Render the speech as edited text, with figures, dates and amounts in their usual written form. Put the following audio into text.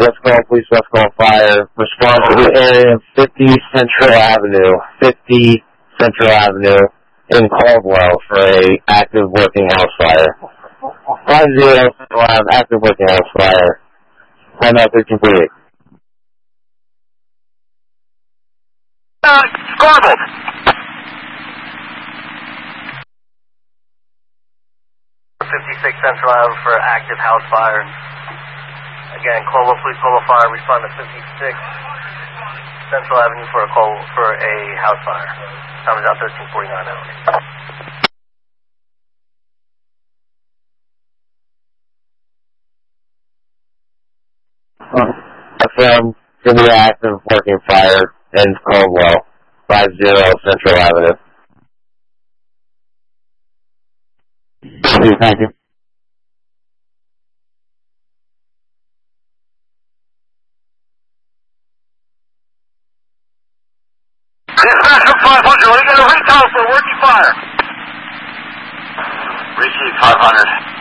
West Call Police, West Call Fire. Response to the area of 50 Central Avenue. 50 Central Avenue in Caldwell for a active working house fire. 50 Central Ave, active working house fire. Time out 1348. Garbled. 56 Central Avenue for active house fire. Again, Caldwell Police, Caldwell Fire, respond to 56 Central Avenue for a house fire. Time is out 1349 now. Affirm to the active working fire in Caldwell. 50 Central Avenue. Thank you. Dispatch from 500, we got a recall for working fire. Receive 500.